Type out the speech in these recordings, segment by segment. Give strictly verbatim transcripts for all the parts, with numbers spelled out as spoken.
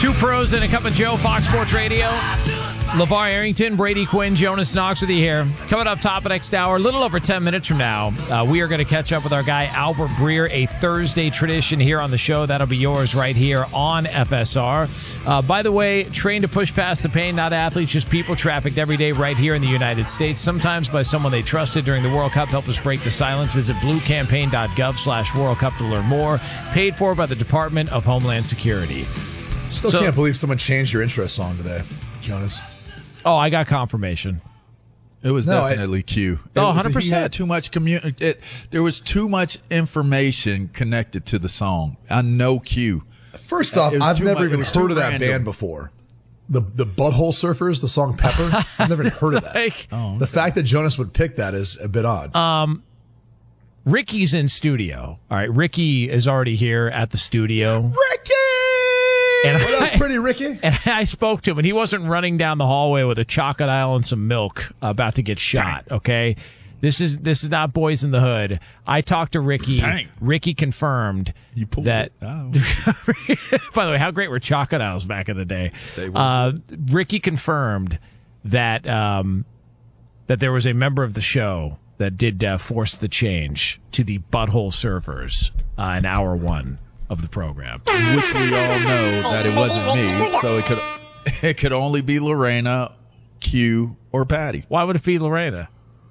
Two pros and a cup of Joe, Fox Sports Radio. LeVar Arrington, Brady Quinn, Jonas Knox with you here. Coming up top of next hour, a little over ten minutes from now, uh, we are going to catch up with our guy Albert Breer, a Thursday tradition here on the show. That'll be yours right here on F S R. Uh, by the way, trained to push past the pain, not athletes, just people trafficked every day right here in the United States, sometimes by someone they trusted during the World Cup. Help us break the silence. Visit bluecampaign.gov slash World Cup to learn more. Paid for by the Department of Homeland Security. Still so, can't believe someone changed your intro song today, Jonas. Oh, I got confirmation. It was no, definitely I, Q. It oh, one hundred percent. He had too much commu- it, There was too much information connected to the song. I know Q. First off, I've never much, even heard of that random. band before. The the Butthole Surfers, the song Pepper. I've never even heard of that. like, oh, okay. The fact that Jonas would pick that is a bit odd. Um, Ricky's in studio. All right, Ricky is already here at the studio. Ricky! And what I, up, pretty Ricky? And I spoke to him, and he wasn't running down the hallway with a chocolate aisle and some milk about to get shot, okay? This is this is not Boys in the Hood. I talked to Ricky. Dang. Ricky confirmed you pulled that. Oh. By the way, how great were chocolate aisles back in the day? They were. Uh, Ricky confirmed that um, that there was a member of the show that did uh, force the change to the Butthole Surfers uh, in hour one of the program, which we all know that it wasn't me, so it could it could only be Lorena, Q, or Patty. Why would it be Lorena?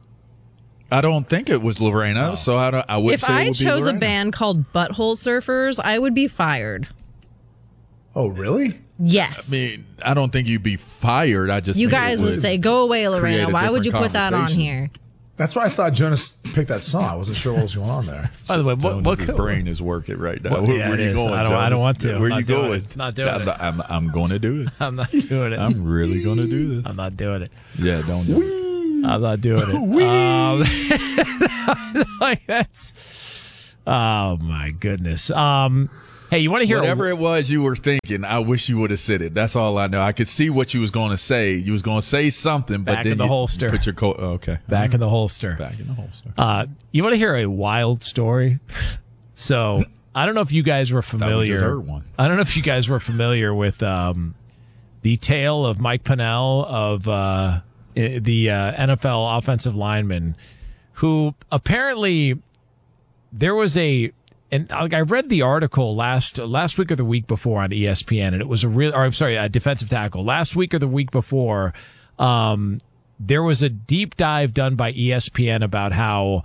I don't think it was Lorena, oh. so I don't. I would. If say I it would chose be a band called Butthole Surfers, I would be fired. Oh, really? Yes. I mean, I don't think you'd be fired. I just you think guys would, would say, "Go away, Lorena." Why would you put that on here? That's why I thought Jonas picked that song. I wasn't sure what was going on there. By the way, what, what Jonas' brain is working right now. What, where yeah, where are you going, I don't, I don't want to. Where are you going? It. Not doing I'm, it. I'm, I'm going to do it. I'm not doing it. I'm really going to do this. I'm not doing it. Yeah, don't do it. I'm not doing it. Um, like that's. Oh my goodness. Um, hey, you want to hear whatever a, it was you were thinking? I wish you would have said it. That's all I know. I could see what you was going to say. You was going to say something, but back then in the you holster. Put your co- oh, okay. Back mm-hmm. in the holster. Back in the holster. Uh, you want to hear a wild story? So I don't know if you guys were familiar. Just heard one. I don't know if you guys were familiar with um, the tale of Mike Pennell of uh, the uh, N F L offensive lineman, who apparently there was a. And I read the article last last week or the week before on E S P N, and it was a real, or I'm sorry, a defensive tackle. Last week or the week before, um, there was a deep dive done by E S P N about how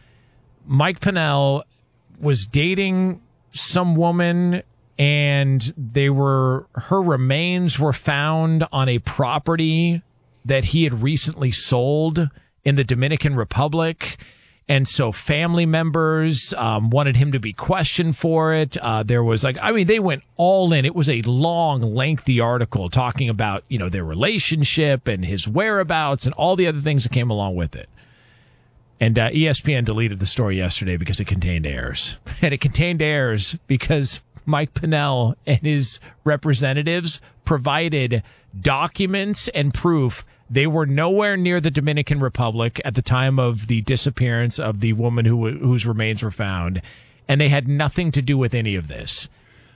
Mike Pennell was dating some woman, and they were her remains were found on a property that he had recently sold in the Dominican Republic. And so family members um, wanted him to be questioned for it. Uh, there was like, I mean, they went all in. It was a long, lengthy article talking about, you know, their relationship and his whereabouts and all the other things that came along with it. And uh, E S P N deleted the story yesterday because it contained errors. And it contained errors because Mike Pennell and his representatives provided documents and proof they were nowhere near the Dominican Republic at the time of the disappearance of the woman who whose remains were found, and they had nothing to do with any of this.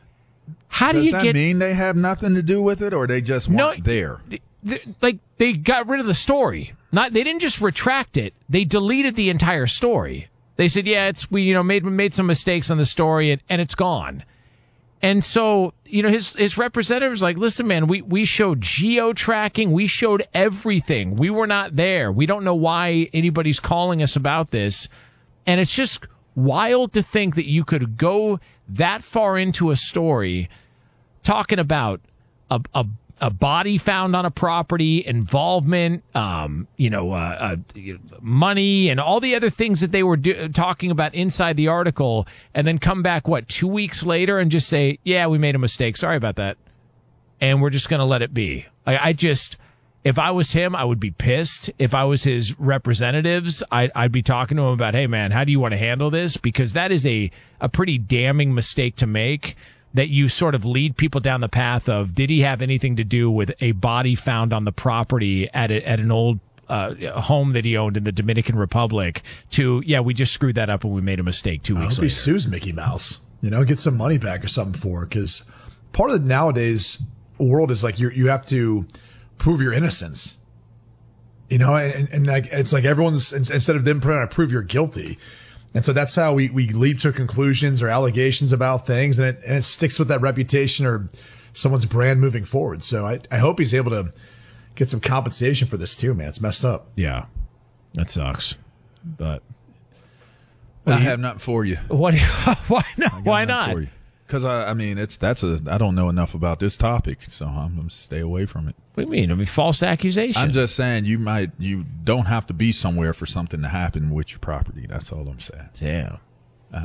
How Does do you that get? Mean they have nothing to do with it, or they just weren't no, there? Th- like they got rid of the story. Not they didn't just retract it; they deleted the entire story. They said, "Yeah, it's we you know made made some mistakes on the story, and, and it's gone." And so, you know, his his representatives like, listen, man, we, we showed geo-tracking. We showed everything. We were not there. We don't know why anybody's calling us about this. And it's just wild to think that you could go that far into a story talking about a, a, a body found on a property, involvement, um, you know, uh, uh, money, and all the other things that they were do- talking about inside the article, and then come back, what, two weeks later and just say, yeah, we made a mistake. Sorry about that. And we're just going to let it be. I, I just, if I was him, I would be pissed. If I was his representatives, I, I'd be talking to him about, hey, man, how do you want to handle this? Because that is a, a pretty damning mistake to make. That you sort of lead people down the path of, did he have anything to do with a body found on the property at a, at an old uh, home that he owned in the Dominican Republic? To, yeah, we just screwed that up and we made a mistake two I weeks hope later. He sues Mickey Mouse, you know, get some money back or something for it. Because part of it nowadays, world is like you you have to prove your innocence. You know, and, and like it's like everyone's instead of them trying to prove you're guilty. And so that's how we, we leap to conclusions or allegations about things, and it and it sticks with that reputation or someone's brand moving forward. So I, I hope he's able to get some compensation for this too, man. It's messed up. Yeah, that sucks. But I have not for you. What? Why not? Why not? Because I, I mean, it's that's a I don't know enough about this topic, so I'm going to stay away from it. What do you mean? I mean, false accusation. I'm just saying you might you don't have to be somewhere for something to happen with your property. That's all I'm saying. Damn. Uh,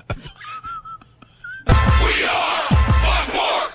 we are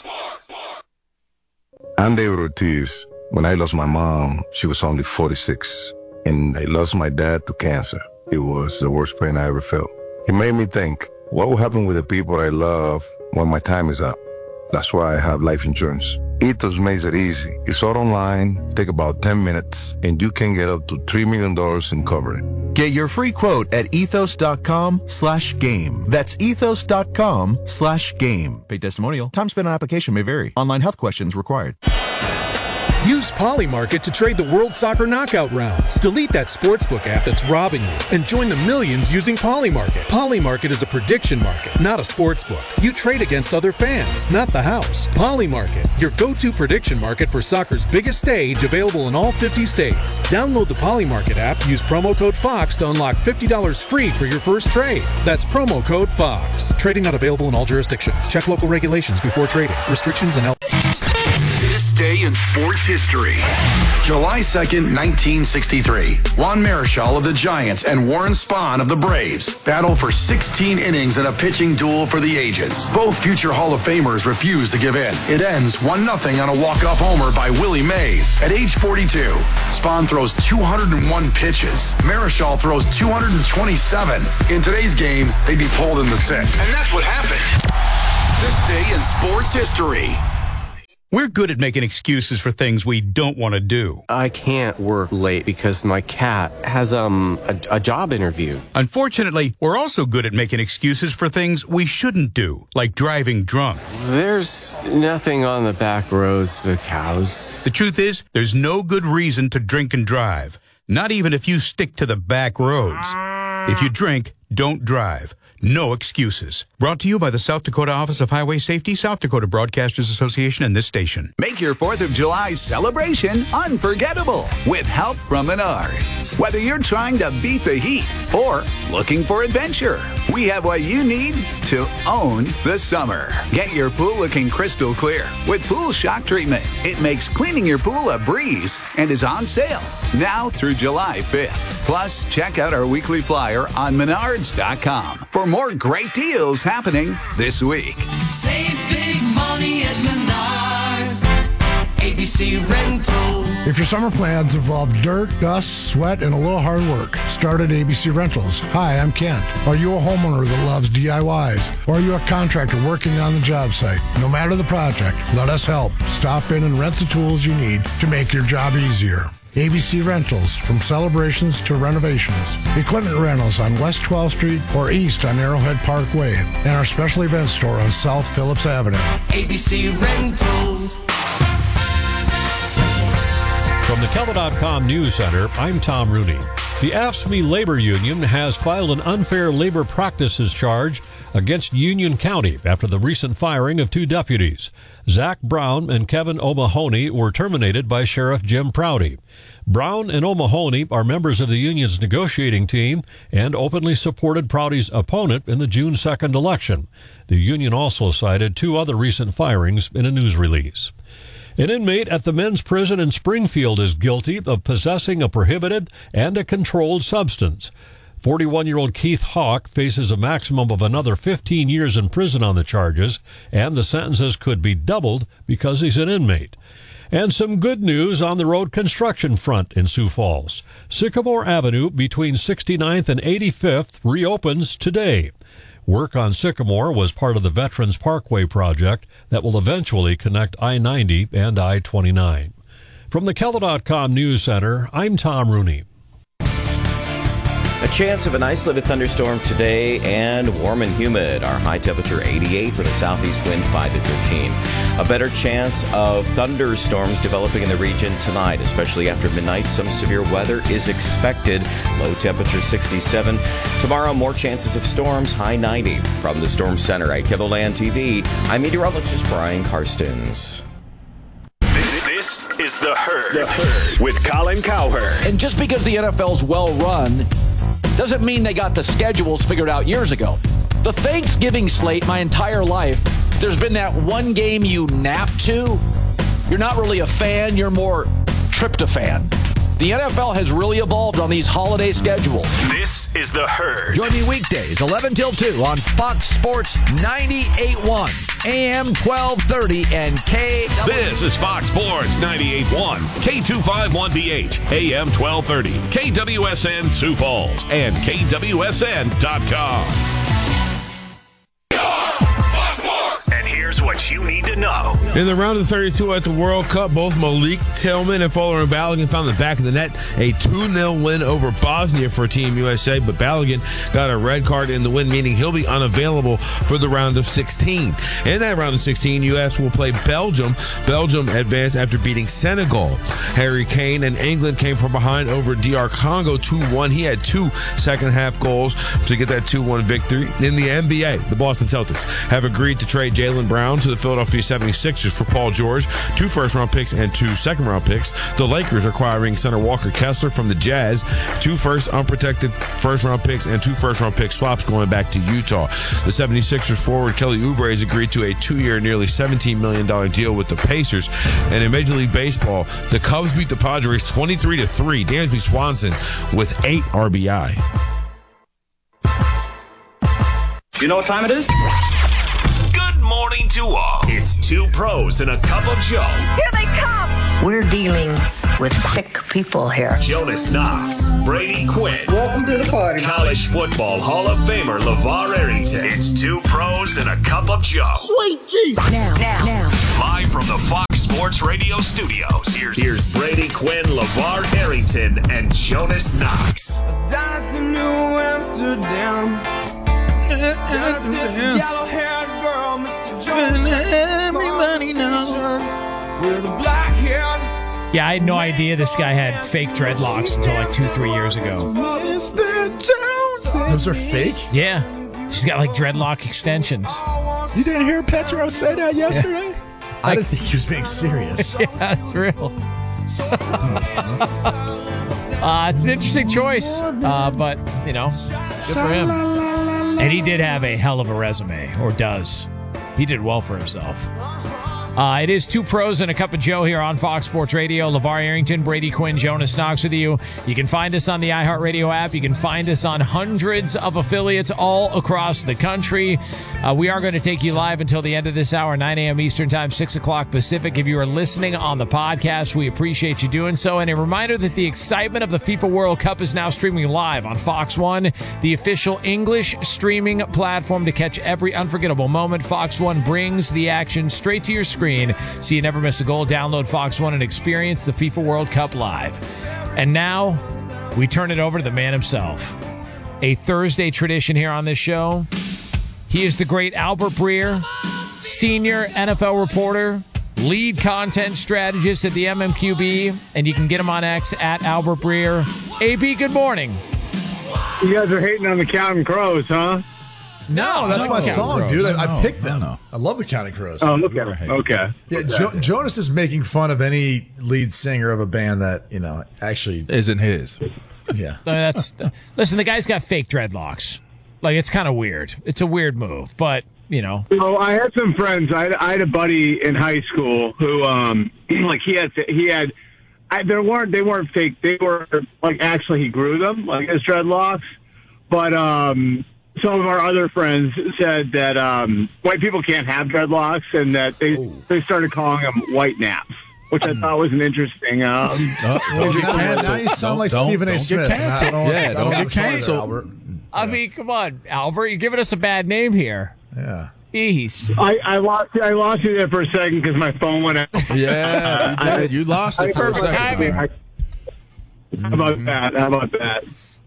I'm David Ortiz. When I lost my mom, she was only forty-six, and I lost my dad to cancer. It was the worst pain I ever felt. It made me think, what will happen with the people I love when my time is up? That's why I have life insurance. Ethos makes it easy. It's all online, take about ten minutes, and you can get up to three million dollars in coverage. Get your free quote at ethos.com slash game. That's ethos.com slash game. Paid testimonial. Time spent on application may vary. Online health questions required. Use Polymarket to trade the World Soccer Knockout rounds. Delete that sportsbook app that's robbing you and join the millions using Polymarket. Polymarket is a prediction market, not a sportsbook. You trade against other fans, not the house. Polymarket, your go-to prediction market for soccer's biggest stage, available in all fifty states. Download the Polymarket app, use promo code FOX to unlock fifty dollars free for your first trade. That's promo code FOX. Trading not available in all jurisdictions. Check local regulations before trading. Restrictions and... This day in sports history. July second, nineteen sixty-three. Juan Marichal of the Giants and Warren Spahn of the Braves battle for sixteen innings in a pitching duel for the ages. Both future Hall of Famers refuse to give in. It ends one nothing on a walk-off homer by Willie Mays. At age forty-two, Spahn throws two hundred one pitches. Marichal throws two hundred twenty-seven. In today's game, they'd be pulled in the sixth. And that's what happened. This day in sports history. We're good at making excuses for things we don't want to do. I can't work late because my cat has um a, a job interview. Unfortunately, we're also good at making excuses for things we shouldn't do, like driving drunk. There's nothing on the back roads but cows. The truth is, there's no good reason to drink and drive, not even if you stick to the back roads. If you drink, don't drive. No excuses. Brought to you by the South Dakota Office of Highway Safety, South Dakota Broadcasters Association, and this station. Make your fourth of July celebration unforgettable with help from Menards. Whether you're trying to beat the heat or looking for adventure, we have what you need to own the summer. Get your pool looking crystal clear with Pool Shock Treatment. It makes cleaning your pool a breeze and is on sale now through July fifth. Plus, check out our weekly flyer on menards dot com for more great deals happening this week. Save big money at Menards. A B C Rentals. If your summer plans involve dirt, dust, sweat, and a little hard work, start at A B C Rentals. Hi, I'm Kent. Are you a homeowner that loves D I Ys? Or are you a contractor working on the job site? No matter the project, let us help. Stop in and rent the tools you need to make your job easier. A B C Rentals, from celebrations to renovations. Equipment rentals on West twelfth Street or East on Arrowhead Parkway. And our special event store on South Phillips Avenue. A B C Rentals. From the Kelda dot com News Center, I'm Tom Rooney. The AFSCME Labor Union has filed an unfair labor practices charge against Union County after the recent firing of two deputies. Zach Brown and Kevin O'Mahony were terminated by Sheriff Jim Prouty. Brown and O'Mahony are members of the union's negotiating team and openly supported Prouty's opponent in the June second election. The union also cited two other recent firings in a news release. An inmate at the men's prison in Springfield is guilty of possessing a prohibited and a controlled substance. forty-one-year-old Keith Hawk faces a maximum of another fifteen years in prison on the charges, and the sentences could be doubled because he's an inmate. And some good news on the road construction front in Sioux Falls. Sycamore Avenue between sixty-ninth and eighty-fifth reopens today. Work on Sycamore was part of the Veterans Parkway project that will eventually connect I ninety and I twenty-nine. From the Kelda dot com News Center, I'm Tom Rooney. A chance of an isolated thunderstorm today and warm and humid. Our high temperature eighty-eight with a southeast wind five to fifteen. A better chance of thunderstorms developing in the region tonight, especially after midnight. Some severe weather is expected. Low temperature sixty-seven. Tomorrow, more chances of storms, high ninety. From the Storm Center at KEVOLAND T V, I'm meteorologist Brian Karstens. This is The Herd, the Herd. with Colin Cowherd. And just because the N F L's well run doesn't mean they got the schedules figured out years ago. The Thanksgiving slate, my entire life, there's been that one game you nap to. You're not really a fan, you're more tryptophan. The N F L has really evolved on these holiday schedules. This is The Herd. Join me weekdays, eleven till two on Fox Sports ninety-eight point one, A M twelve thirty, and K. This is Fox Sports ninety-eight point one, K two fifty-one B H, A M twelve thirty, K W S N Sioux Falls, and K W S N dot com. And here's what you need to know. In the round of thirty-two at the World Cup, both Malik Tillman and Folarin Balogun found the back of the net. A two nil win over Bosnia for Team U S A, but Balogun got a red card in the win, meaning he'll be unavailable for the round of sixteen. In that round of sixteen, U S will play Belgium. Belgium advanced after beating Senegal. Harry Kane and England came from behind over D R Congo two one. He had two second-half goals to get that two one victory. In the N B A, the Boston Celtics have agreed to trade Jaylen Brown to the Philadelphia seventy-sixers for Paul George, two first-round picks and two second-round picks. The Lakers are acquiring center Walker Kessler from the Jazz, two first unprotected first-round picks and two first-round pick swaps going back to Utah. The seventy-sixers forward Kelly Oubre has agreed to a two-year, nearly seventeen million dollars deal with the Pacers. And in Major League Baseball, the Cubs beat the Padres twenty-three to three. Dansby Swanson with eight R B I. You know what time it is? Good morning to all. It's two pros and a cup of Joe. Here they come. We're dealing with sick people here. Jonas Knox, Brady Quinn. Welcome to the party. College Football Hall of Famer LeVar Arrington. It's two pros and a cup of Joe. Sweet Jesus. Now, now, now. Live from the Fox Sports Radio studios. Here's, here's Brady Quinn, LeVar Arrington, and Jonas Knox. Down at the New Amsterdam. Just this yellow-haired girl, Mister Jones. Everybody knows. With a black hair. Yeah, I had no idea this guy had fake dreadlocks until like two, three years ago. Mister Jones. Those are fake? Yeah. She's got like dreadlock extensions. You didn't hear Petro say that yesterday? Yeah. I didn't think he was being serious. Yeah, it's real. uh, it's an interesting choice, uh, but, you know, good for him. And he did have a hell of a resume, or does. He did well for himself. Uh, it is two pros and a cup of Joe here on Fox Sports Radio. LeVar Arrington, Brady Quinn, Jonas Knox with you. You can find us on the iHeartRadio app. You can find us on hundreds of affiliates all across the country. Uh, we are going to take you live until the end of this hour, nine a.m. Eastern Time, six o'clock Pacific. If you are listening on the podcast, we appreciate you doing so. And a reminder that the excitement of the FIFA World Cup is now streaming live on Fox One, the official English streaming platform to catch every unforgettable moment. Fox One brings the action straight to your screen, so you never miss a goal. Download Fox One and experience the FIFA World Cup live. And now we turn it over to the man himself. A Thursday tradition here on this show. He is the great Albert Breer, senior N F L reporter, lead content strategist at the M M Q B, and you can get him on X at Albert Breer. A B, good morning. You guys are hating on the Counting Crows, huh? No, that's no. my song, dude. I, No, I picked them. no, no. I love the Counting Crows. Oh, okay. Okay. Yeah, Okay. Jo- Jonas is making fun of any lead singer of a band that, you know, actually isn't his. Yeah. Uh, that's listen, the guy's got fake dreadlocks. Like, it's kind of weird. It's a weird move, but, you know. So I had some friends. I had, I had a buddy in high school who, um, like, he had, he had, I, there weren't, they weren't fake. They were, like, actually he grew them, like his dreadlocks. But, um, some of our other friends said that um, white people can't have dreadlocks, and that they Ooh. they started calling them white naps, which I thought was an interesting. Um, uh, well, now, now you sound like don't, Stephen A. don't Smith. Get canceled. Don't, yeah, don't, don't get canceled. Albert. I yeah. mean, come on, Albert, you're giving us a bad name here. Yeah. Jeez. I, I lost I lost you there for a second because my phone went out. Yeah, you did. You lost it for a second. Timing. How about that? How about that?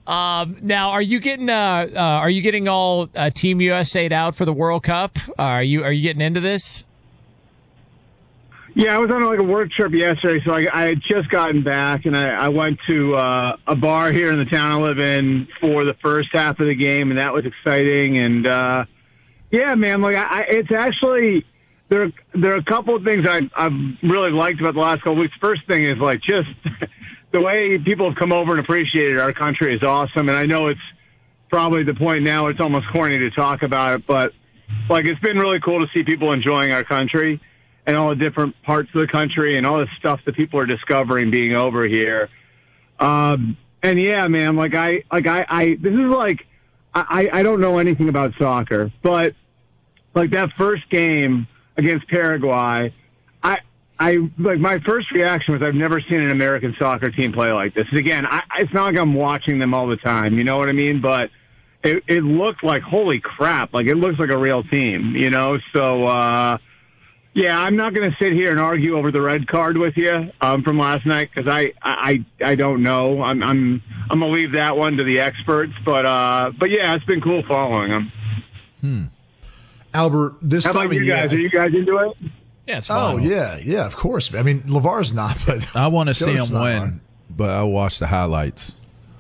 Um, now, are you getting uh, uh, are you getting all uh, Team U S A'd out for the World Cup? Uh, are you are you getting into this? Yeah, I was on like a work trip yesterday, so I, I had just gotten back, and I, I went to uh, a bar here in the town I live in for the first half of the game, and that was exciting. And uh, yeah, man, like I, I, it's actually there. There are a couple of things I, I've really liked about the last couple of weeks. First thing is like just the way people have come over and appreciated our country is awesome. And I know it's probably the point now; it's almost corny to talk about it, but like it's been really cool to see people enjoying our country and all the different parts of the country and all the stuff that people are discovering being over here. Um, and yeah, man, like I, like I, I, this is like, I, I don't know anything about soccer, but like that first game against Paraguay, I, I, like my first reaction was I've never seen an American soccer team play like this. And again, I, it's not like I'm watching them all the time, you know what I mean? But it, it looked like, holy crap, like it looks like a real team, you know? So, uh, yeah, I'm not going to sit here and argue over the red card with you um, from last night because I, I I don't know. I'm I'm I'm gonna leave that one to the experts. But uh, but yeah, it's been cool following them. Hmm. Albert, this How time about of you guys? year, Are you guys into it? Yeah, it's oh yeah, yeah, of course. I mean, LeVar's not, but I want to see Joe's him not win, on. but I watch the highlights.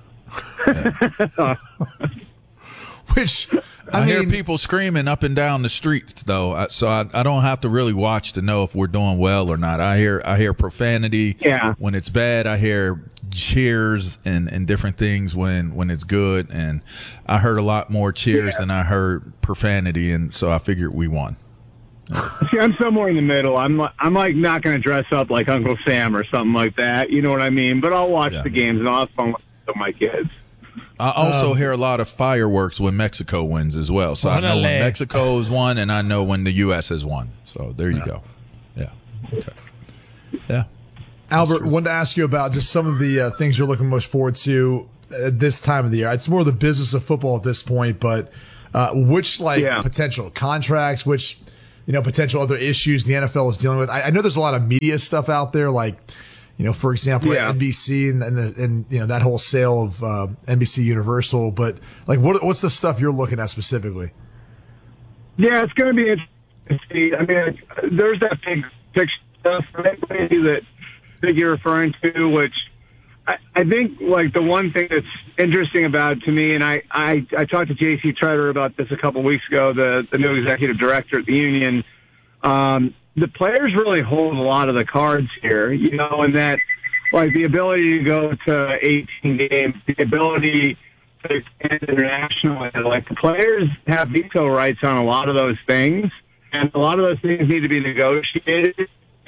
Which I, I hear mean- people screaming up and down the streets, though, I- so I, I don't have to really watch to know if we're doing well or not. I hear I hear profanity Yeah. when it's bad. I hear cheers and, and different things when, when it's good. And I heard a lot more cheers Yeah. than I heard profanity, and so I figured we won. See, I'm somewhere in the middle. I'm li- I'm like not going to dress up like Uncle Sam or something like that. You know what I mean? But I'll watch the games and I'll have fun with my kids. I also Um, hear a lot of fireworks when Mexico wins as well. So I know when Órale. Mexico has won, and I know when the U S has won. So there you go. Yeah. Okay. Yeah. Albert, wanted to ask you about just some of the uh, things you're looking most forward to at this time of the year. It's more the business of football at this point, but uh, which like Yeah. potential contracts, which you know potential other issues the N F L is dealing with. I, I know there's a lot of media stuff out there, like you know, for example, Yeah. N B C and and, the, and you know that whole sale of uh, N B C Universal. But like, what what's the stuff you're looking at specifically? Yeah, it's going to be interesting to see. I mean, there's that big picture stuff right, that that you're referring to, which I, I think like the one thing that's interesting about it to me, and I, I, I talked to J C Treader about this a couple weeks ago, the, the new executive director at the union. Um, the players really hold a lot of the cards here, you know, and that like the ability to go to eighteen games, the ability to expand internationally, like the players have veto rights on a lot of those things, and a lot of those things need to be negotiated.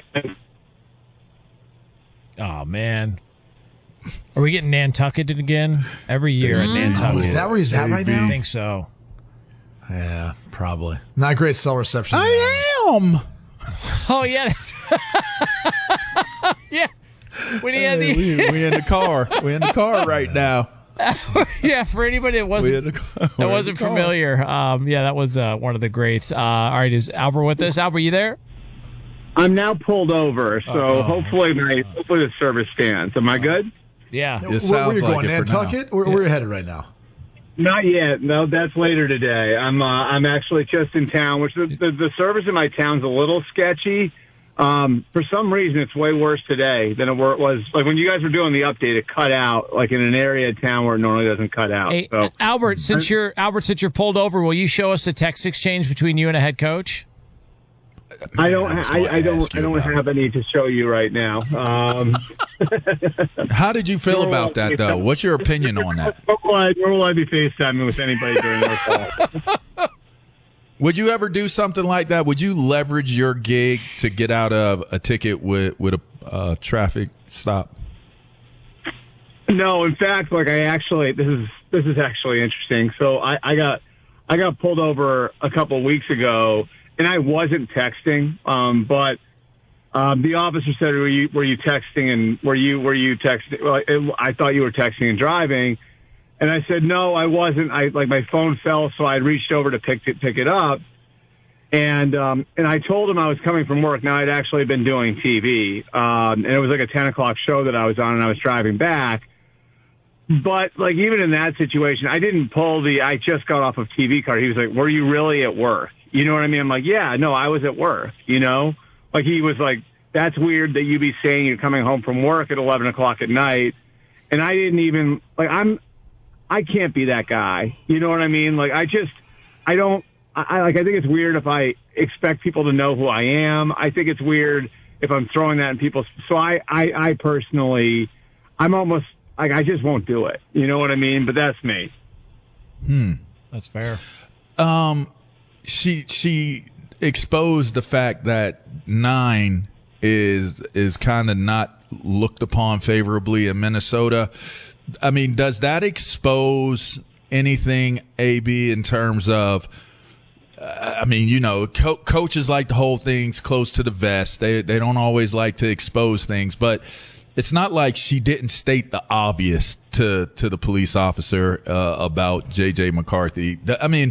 Oh man, are we getting Nantucketed again every year at Mm. Nantucket? Oh, is that where he's at right now? I think so. Yeah, probably not great cell reception. I am. Oh yeah, that's yeah. When he had Hey, the we, we in the car. We in the car right now. yeah, for anybody that We wasn't in the car. that We're wasn't in the car. familiar, um, yeah, that was uh, one of the greats. Uh, all right, is Albert with us? Albert, you there? I'm now pulled over, so Oh. hopefully my hopefully the service stands. Am I good? Yeah. Where, where are you going, Nantucket? Where, where are you headed right now? Not yet. No, that's later today. I'm uh, I'm actually just in town, which the, the the service in my town's a little sketchy. Um, for some reason, it's way worse today than it were- was. Like when you guys were doing the update, it cut out like in an area of town where it normally doesn't cut out. Hey, so Albert, since you're Albert, since you're pulled over, will you show us the text exchange between you and a head coach? I don't. I was I, gonna I don't. ask I you don't about have any to show you right now. Um, How did you feel about that, though? What's your opinion on that? Nor will I, nor will I be FaceTiming with anybody during our call. Would you ever do something like that? Would you leverage your gig to get out of a ticket with with a uh, traffic stop? No, in fact, like I actually, this is this is actually interesting. So I, I got I got pulled over a couple weeks ago, and I wasn't texting, um, but um, the officer said, "Were you were you texting and were you were you texting?" Well, it, I thought you were texting and driving, and I said, "No, I wasn't." I like my phone fell, so I reached over to pick it pick it up, and um, and I told him I was coming from work. Now I'd actually been doing T V, um, and it was like a ten o'clock show that I was on, and I was driving back. But, like, even in that situation, I didn't pull the I just got off of T V card. He was like, were you really at work? You know what I mean? I'm like, yeah, no, I was at work, you know? Like, he was like, that's weird that you be saying you're coming home from work at eleven o'clock at night. And I didn't even, like, I'm, I can't be that guy. You know what I mean? Like, I just, I don't, I like, I think it's weird if I expect people to know who I am. I think it's weird if I'm throwing that in people's, so I, I, I personally, I'm almost, like, I just won't do it. You know what I mean? But that's me. Hmm. That's fair. Um, she she exposed the fact that nine is is kind of not looked upon favorably in Minnesota. I mean, does that expose anything, A B, in terms of? Uh, I mean, you know, co- coaches like to hold things close to the vest. They they don't always like to expose things, but. It's not like she didn't state the obvious to, to the police officer uh, about J J McCarthy. I mean,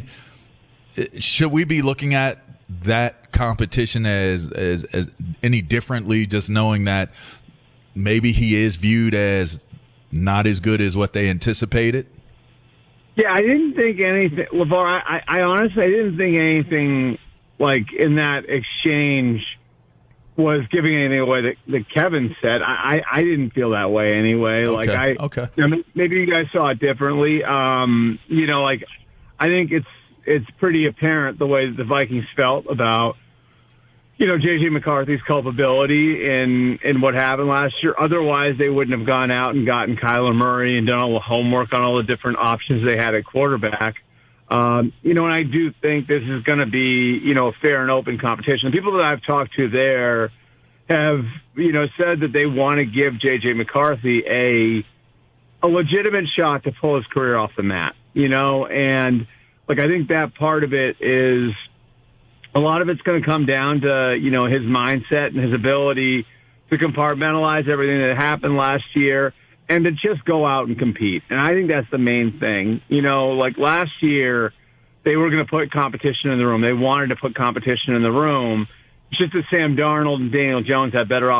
should we be looking at that competition as, as, as any differently, just knowing that maybe he is viewed as not as good as what they anticipated? Yeah, I didn't think anything, LeVar, I, I honestly I didn't think anything like in that exchange was giving anything away that, that Kevin said. I, I, I didn't feel that way anyway. Okay. Like I, okay. You know, maybe you guys saw it differently. Um, you know, like I think it's it's pretty apparent the way that the Vikings felt about, you know, J J McCarthy's culpability in in what happened last year. Otherwise, they wouldn't have gone out and gotten Kyler Murray and done all the homework on all the different options they had at quarterback. Um, you know, and I do think this is going to be, you know, a fair and open competition. The people that I've talked to there have, you know, said that they want to give J J McCarthy a a legitimate shot to pull his career off the mat, you know, and like I think that part of it is a lot of it's going to come down to, you know, his mindset and his ability to compartmentalize everything that happened last year and to just go out and compete. And I think that's the main thing. You know, like last year, they were going to put competition in the room. They wanted to put competition in the room. It's just that Sam Darnold and Daniel Jones had better